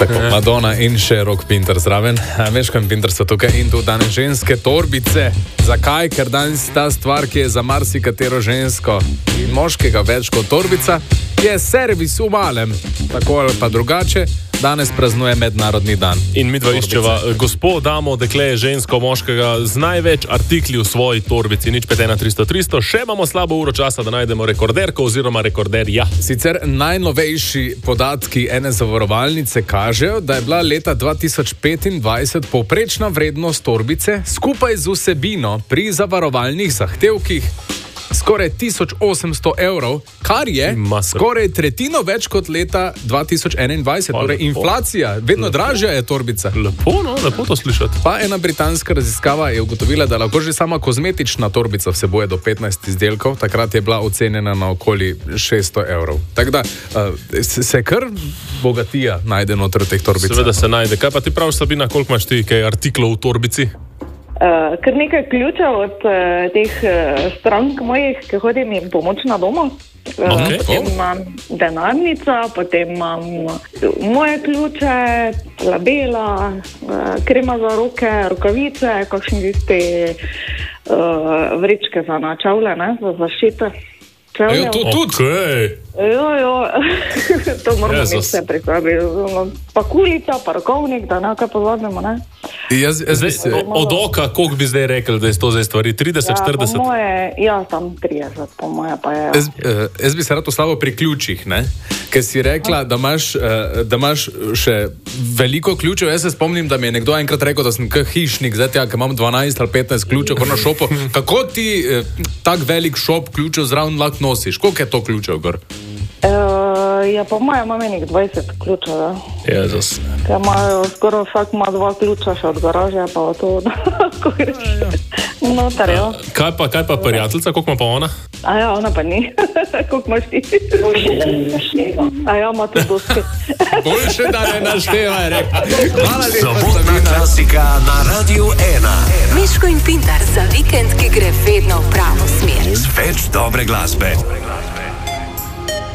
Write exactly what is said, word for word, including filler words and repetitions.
Tako, Madonna in še Rock Pinter zraven. Meško in Pinter so tukaj in tu danes ženske torbice. Zakaj? Ker danes ta stvar, ki je za marsikatero žensko in moškega več kot torbica, je servis v malem. Tako ali pa drugače, danes praznuje mednarodni dan. In mi dva iščeva gospod, damo, dekle, žensko, moškega z največ artikli v svoji torbici. Nič pet ena tristo tristo. Še imamo slabo uro časa, da najdemo rekorderko oziroma rekorderja. Sicer najnovejši podatki ene zavarovalnice kažejo, da je bila leta dva tisoč petindvajset povprečna vrednost torbice skupaj z vsebino pri zavarovalnih zahtevkih skoraj tisoč osemsto evrov, kar je Maser. skoraj tretjino več kot leta dva tisoč enaindvajset. Torej inflacija, vedno lepo. Dražja je torbica. Lepo, no, lepo to slišati. Pa ena britanska raziskava je ugotovila, da lahko že sama kozmetična torbica vsebuje do petnajst izdelkov, takrat je bila ocenjena na okoli šeststo evrov. Tako da uh, se, se kar bogatija najde noter teh torbic. Seveda se najde. Kaj pa ti praviš, Sabina, koliko imaš ti kaj artiklov v torbici? Uh, kar nekaj ključev od uh, teh uh, strank mojih, ki hodim jim pomoč na domu. Uh, Okay. Potem imam denarnica, potem imam moje ključe, labela, uh, krema za roke, rokavice, kakšni tisti uh, vrečke za načavle, ne, za zaščite. Ejo, to tudi? Okay. Jo, jo, to moramo Jezus. imeti vse pri sebi. Pa kulica, pa rokovnik, da nekaj pozabimo, ne? Jaz, jaz, Zdaj, zdaj, od oka, koliko bi zdaj rekel, da je to zdaj stvari? trideset, Ja, štirideset? po moje, ja, tam trideset, po moje pa je. Jaz, uh, jaz bi se rad ustavil pri ključih, ne? Ker si rekla, da imaš, uh, da imaš še veliko ključev. Jaz se spomnim, da mi je nekdo enkrat rekel, da sem kak hišnik, zdaj ja, ker imam dvanajst ali petnajst ključev, kot na šopu. Kako ti uh, tak velik šop ključev zraven lahko nosiš? Koliko je to ključev gor? Uh, ja, po mojem imam enih dvajset ključev, ja. Jezus. Ker imajo, skoraj vsak ima dva ključa še od garaže, pa to, ko greš noter, ja. Kaj pa, kaj pa prijateljica, koliko ima pa ona? A ja, ona pa ni. Koliko imaš ti? A ja, ima tudi dosti. Boljše, da ne naštevaj, rekla. Hvala lepa, Sobotna Sabina. klasika na Radiu ena. Miško in Pintar za vikend, ki gre vedno v pravo smer. Več dobre glasbe.